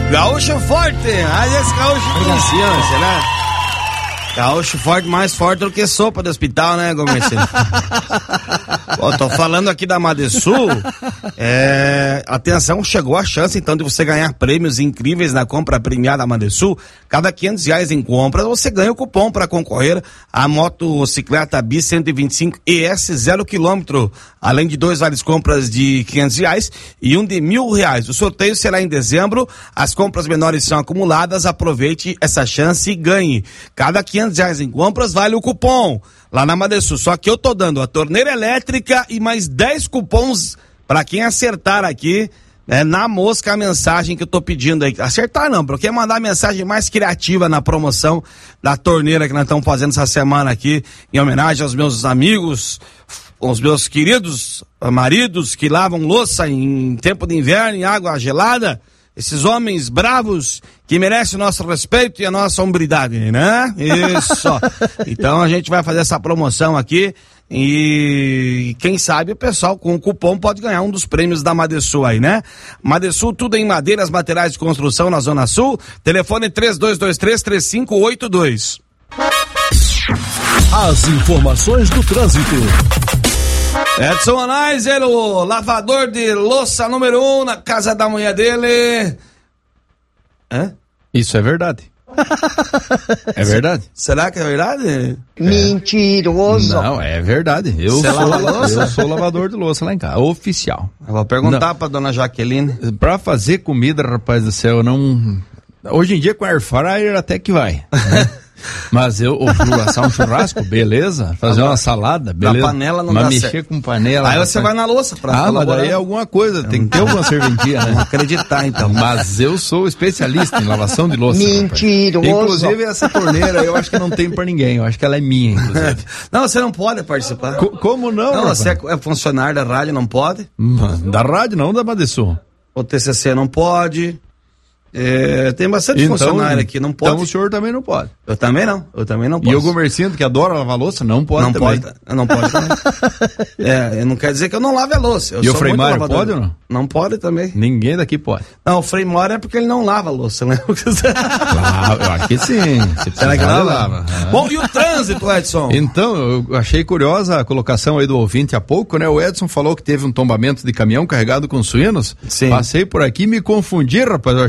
Gaúcho forte, esse gaúcho funciona, né? Gaúcho forte, mais forte do que sopa de hospital, né, Gomerciano? Ó, tô falando aqui da Madesul. Atenção, chegou a chance então de você ganhar prêmios incríveis na compra premiada da Madesul. Cada R$500 em compras, você ganha o cupom para concorrer à motocicleta Bis 125 ES 0 km, além de 2 vales compras de R$500 e um de R$1.000. O sorteio será em dezembro, as compras menores são acumuladas, aproveite essa chance e ganhe. Cada R$500 em compras vale o cupom lá na Madesul, só que eu tô dando a torneira elétrica e mais 10 cupons para quem acertar aqui, na mosca, a mensagem que eu tô pedindo aí. Acertar não, porque mandar a mensagem mais criativa na promoção da torneira que nós estamos fazendo essa semana aqui, em homenagem aos meus amigos, os meus queridos maridos que lavam louça em tempo de inverno, em água gelada. Esses homens bravos que merecem o nosso respeito e a nossa hombridade, né? Isso. Então a gente vai fazer essa promoção aqui e quem sabe o pessoal com o cupom pode ganhar um dos prêmios da Madesul aí, né? Madesul, tudo em madeiras, materiais de construção na Zona Sul. Telefone 3223-3582. As informações do trânsito. Edson Anaiser, o lavador de louça número 1 na casa da mulher dele. Isso é verdade. É verdade. Será que é verdade? Mentiroso. Não, é verdade. Eu sou lavador de louça lá em casa, oficial. Eu vou perguntar pra dona Jaqueline. Pra fazer comida, rapaz do céu, não... Hoje em dia com air fryer até que vai, né? Mas assar um churrasco, beleza. Fazer uma salada, beleza. Na panela não mas dá mexer certo. Com panela. Aí você vai na louça pra mas daí é alguma coisa, tem que ter alguma serventia, né? Acreditar, então. Mas eu sou especialista em lavação de louça. Mentiroso. Inclusive essa torneira eu acho que não tem pra ninguém, eu acho que ela é minha, inclusive. Não, você não pode participar. Como não? Não, você é funcionário da rádio, não pode. Da rádio não, da Madesul. O TCC não pode. Tem bastante funcionário aqui, não pode. Então o senhor também não pode. Eu também não posso. E o Gomercindo, que adora lavar louça, não pode não também. Não pode também. Não quer dizer que eu não lave a louça. E o Frei Mário pode ou não? Não pode também. Ninguém daqui pode. Não, o Frei Mário é porque ele não lava a louça, né? Claro, eu acho que sim. Será que ela lava? Bom, e o trânsito, Edson? Então, eu achei curiosa a colocação aí do ouvinte há pouco, né? O Edson falou que teve um tombamento de caminhão carregado com suínos. Sim. Passei por aqui e me confundi, rapaz.